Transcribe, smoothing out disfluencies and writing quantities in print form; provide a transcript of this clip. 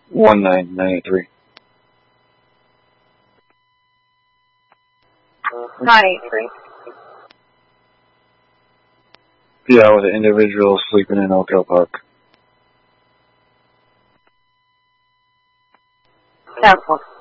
19983. 983. Yeah, with an individual sleeping in Oakdale Park. Cancel.